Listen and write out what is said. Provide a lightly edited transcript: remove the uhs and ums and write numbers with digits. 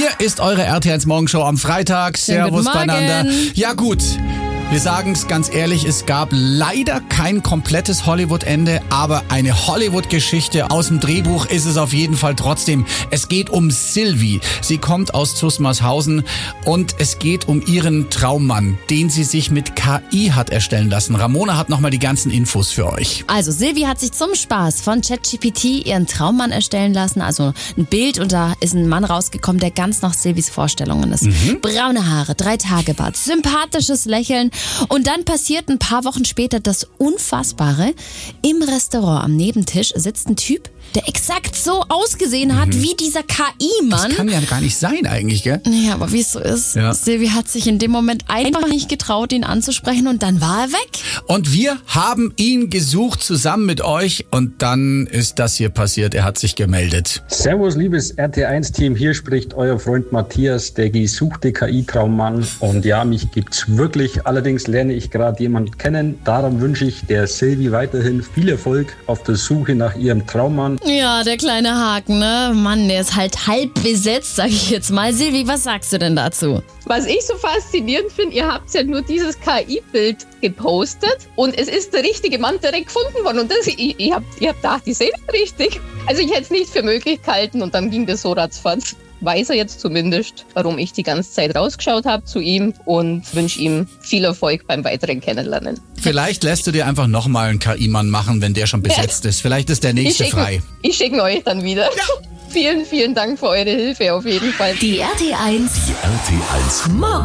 Hier ist eure RT1 Morgenshow am Freitag. Servus beieinander. Ja gut. Wir sagen es ganz ehrlich, es gab leider kein komplettes Hollywood-Ende, aber eine Hollywood-Geschichte aus dem Drehbuch ist es auf jeden Fall trotzdem. Es geht um Sylvie. Sie kommt aus Zusmarshausen und es geht um ihren Traummann, den sie sich mit KI hat erstellen lassen. Ramona hat nochmal die ganzen Infos für euch. Also Sylvie hat sich zum Spaß von ChatGPT ihren Traummann erstellen lassen, also ein Bild, und da ist ein Mann rausgekommen, der ganz nach Sylvies Vorstellungen ist. Braune Haare, 3-Tage-Bart, sympathisches Lächeln. Und dann passiert ein paar Wochen später das Unfassbare. Im Restaurant am Nebentisch sitzt ein Typ, der exakt so ausgesehen hat wie dieser KI-Mann. Das kann ja gar nicht sein eigentlich, gell? Ja, aber wie es so ist, Sylvie hat sich in dem Moment einfach nicht getraut, ihn anzusprechen, und dann war er weg. Und wir haben ihn gesucht zusammen mit euch und dann ist das hier passiert. Er hat sich gemeldet. Servus, liebes RT1-Team. Hier spricht euer Freund Matthias, der gesuchte KI-Traummann. Und ja, mich gibt's wirklich. Allerdings lerne ich gerade jemanden kennen. Darum wünsche ich der Sylvie weiterhin viel Erfolg auf der Suche nach ihrem Traummann. Ja, der kleine Haken, ne? Mann, der ist halt halb besetzt, sag ich jetzt mal. Sylvie, was sagst du denn dazu? Was ich so faszinierend finde, ihr habt ja nur dieses KI-Bild gepostet und es ist der richtige Mann direkt gefunden worden. Und das, ihr habt gedacht, die sehen richtig. Also ich hätte es nicht für möglich gehalten und dann ging das so ratzfatz. Weiß er jetzt zumindest, warum ich die ganze Zeit rausgeschaut habe zu ihm, und wünsche ihm viel Erfolg beim weiteren Kennenlernen. Vielleicht lässt du dir einfach nochmal einen KI-Mann machen, wenn der schon besetzt ist. Vielleicht ist der nächste frei. Ich schicke euch dann wieder. Ja. Vielen, vielen Dank für eure Hilfe auf jeden Fall. Die RT1 Morgenshow.